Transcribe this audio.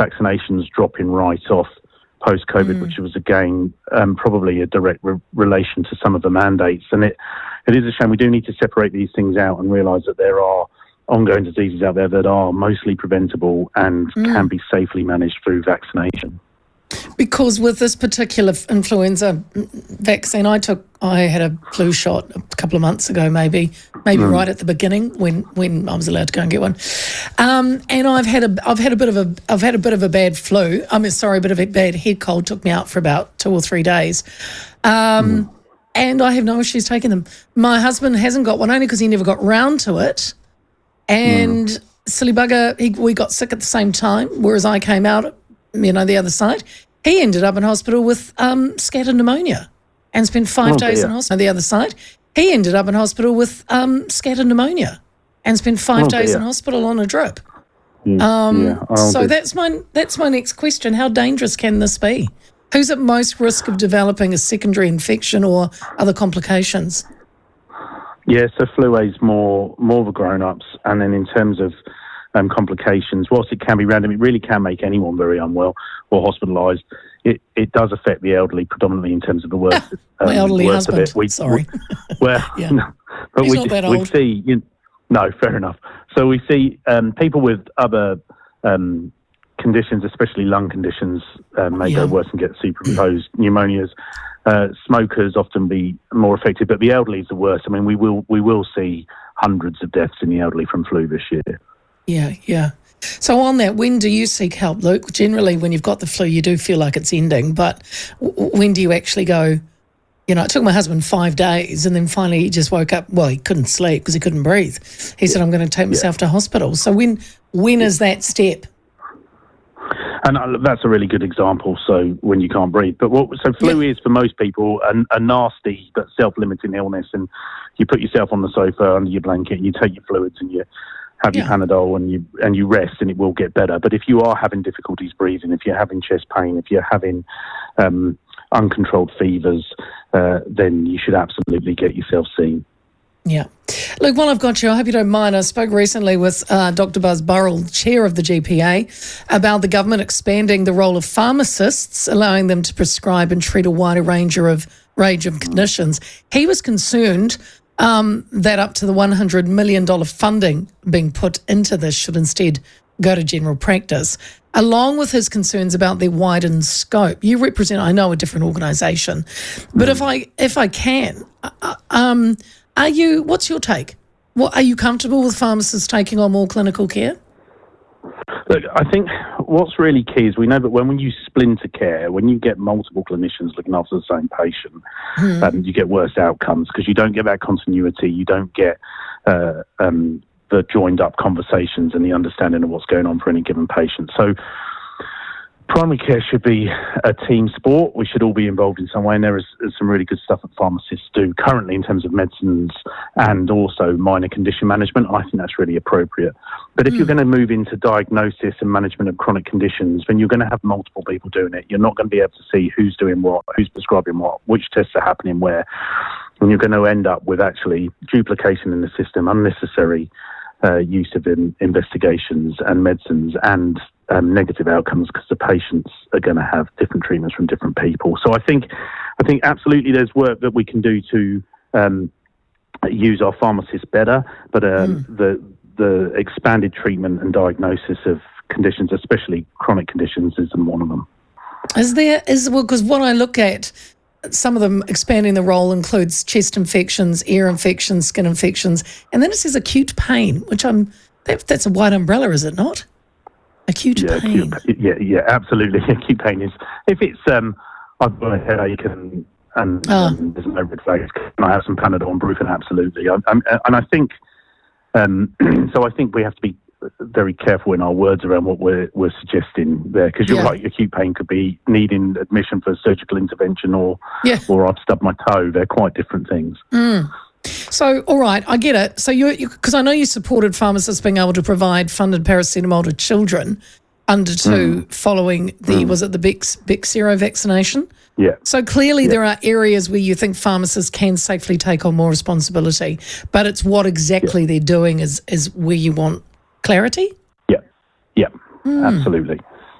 vaccinations dropping right off post-COVID, which was, again, probably a direct relation to some of the mandates. And it is a shame. We do need to separate these things out and realise that there are ongoing diseases out there that are mostly preventable and can be safely managed through vaccination. Because with this particular influenza vaccine I had a flu shot a couple of months ago, maybe right at the beginning when I was allowed to go and get one. And I've had a bit of a bad flu. A bit of a bad head cold. Took me out for about 2 or 3 days. And I have no issues taking them. My husband hasn't got one, only because he never got round to it. And silly bugger, we got sick at the same time, whereas I came out, the other side. He ended up in hospital with scattered pneumonia and spent 5 days in hospital. The other side. He ended up in hospital with scattered pneumonia and spent 5 days in hospital on a drip. So that's my next question. How dangerous can this be? Who's at most risk of developing a secondary infection or other complications? Yeah, so flu A is more the grown-ups, and then in terms of complications, whilst it can be random, it really can make anyone very unwell or hospitalised. It does affect the elderly predominantly in terms of the worst. My elderly worst husband. of it. Sorry. But He's not that old. we see. No, fair enough. So we see people with other conditions, especially lung conditions, may go worse and get superimposed pneumonias. Smokers often be more affected, but the elderly is the worst. I mean, we will see hundreds of deaths in the elderly from flu this year. Yeah. So on that, when do you seek help, Luke? Generally, when you've got the flu, you do feel like it's ending, but when do you actually go, it took my husband 5 days, and then finally he just woke up. Well, he couldn't sleep because he couldn't breathe. He said, I'm going to take myself to hospital. So when is that step? And that's a really good example, so when you can't breathe. But flu is, for most people, a nasty but self-limiting illness, and you put yourself on the sofa under your blanket, and you take your fluids, and you have your Panadol, and you rest, and it will get better. But if you are having difficulties breathing, if you're having chest pain, if you're having uncontrolled fevers, then you should absolutely get yourself seen. Yeah. Look, while I've got you, I hope you don't mind, I spoke recently with Dr. Buzz Burrell, chair of the GPA, about the government expanding the role of pharmacists, allowing them to prescribe and treat a wider range of conditions. He was concerned that up to the $100 million funding being put into this should instead go to general practice, along with his concerns about the widened scope. You represent, I know, a different organisation, but if I can, what's your take? Are you comfortable with pharmacists taking on more clinical care? Look, I think what's really key is we know that when you splinter care, when you get multiple clinicians looking after the same patient, you get worse outcomes because you don't get that continuity, you don't get the joined-up conversations and the understanding of what's going on for any given patient. So primary care should be a team sport. We should all be involved in some way, and there is some really good stuff that pharmacists do currently in terms of medicines and also minor condition management. I think that's really appropriate. But if you're going to move into diagnosis and management of chronic conditions, then you're going to have multiple people doing it. You're not going to be able to see who's doing what, who's prescribing what, which tests are happening where, and you're going to end up with actually duplication in the system, unnecessary use of investigations and medicines, and negative outcomes because the patients are going to have different treatments from different people. So I think absolutely there's work that we can do to use our pharmacists better, but the expanded treatment and diagnosis of conditions, especially chronic conditions, isn't one of them. Because what I look at, some of them expanding the role includes chest infections, ear infections, skin infections, and then it says acute pain, which that's a wide umbrella, is it not? Acute pain. Yeah, absolutely. Acute pain is, if it's I've got a headache and there's no red flags, can I have some Panadol and Brufen? Absolutely. And I think so. I think we have to be very careful in our words around what we're suggesting there, because you're right, acute pain could be needing admission for surgical intervention or I've stubbed my toe. They're quite different things. So, all right, I get it. So because I know you supported pharmacists being able to provide funded paracetamol to children under 2 following the, was it the Bexsero vaccination? Yeah. So clearly there are areas where you think pharmacists can safely take on more responsibility, but it's what exactly they're doing is where you want clarity? Yeah, absolutely.